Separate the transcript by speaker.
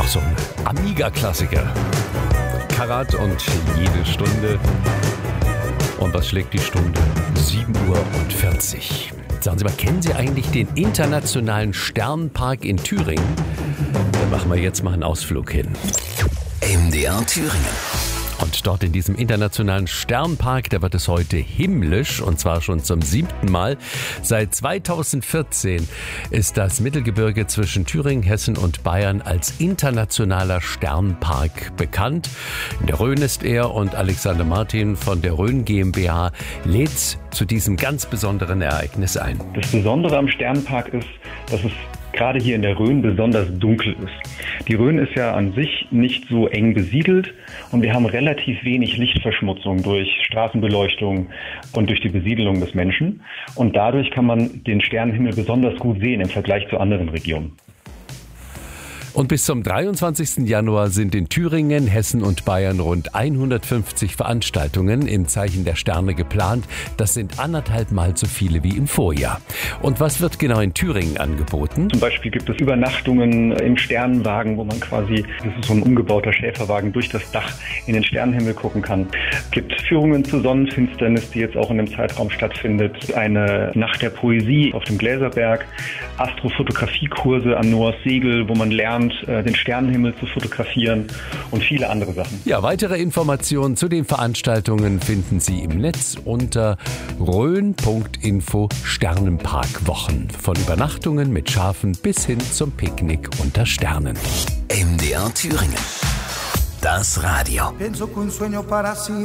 Speaker 1: auch so ein Amiga-Klassiker. Karat und jede Stunde. Und was schlägt die Stunde? 7:40 Uhr. Sagen Sie mal, kennen Sie eigentlich den Internationalen Sternpark in Thüringen? Da machen wir jetzt mal einen Ausflug hin.
Speaker 2: MDR Thüringen.
Speaker 1: Und dort in diesem internationalen Sternpark, da wird es heute himmlisch, und zwar schon zum 7. Mal. Seit 2014 ist das Mittelgebirge zwischen Thüringen, Hessen und Bayern als internationaler Sternpark bekannt. In der Rhön ist er, und Alexander Martin von der Rhön GmbH lädt zu diesem ganz besonderen Ereignis ein.
Speaker 3: Das Besondere am Sternpark ist, dass es gerade hier in der Rhön besonders dunkel ist. Die Rhön ist ja an sich nicht so eng besiedelt und wir haben relativ wenig Lichtverschmutzung durch Straßenbeleuchtung und durch die Besiedelung des Menschen. Und dadurch kann man den Sternenhimmel besonders gut sehen im Vergleich zu anderen Regionen.
Speaker 1: Und bis zum 23. Januar sind in Thüringen, Hessen und Bayern rund 150 Veranstaltungen im Zeichen der Sterne geplant. Das sind 1,5 Mal so viele wie im Vorjahr. Und was wird genau in Thüringen angeboten?
Speaker 3: Zum Beispiel gibt es Übernachtungen im Sternenwagen, wo man quasi, das ist so ein umgebauter Schäferwagen, durch das Dach in den Sternenhimmel gucken kann. Es gibt Führungen zur Sonnenfinsternis, die jetzt auch in dem Zeitraum stattfindet. Eine Nacht der Poesie auf dem Gläserberg. Astrofotografiekurse an Noahs Segel, wo man lernt, den Sternenhimmel zu fotografieren und viele andere Sachen.
Speaker 1: Ja, weitere Informationen zu den Veranstaltungen finden Sie im Netz unter rhön.info Sternenparkwochen. Von Übernachtungen mit Schafen bis hin zum Picknick unter Sternen.
Speaker 2: MDR Thüringen. Das Radio.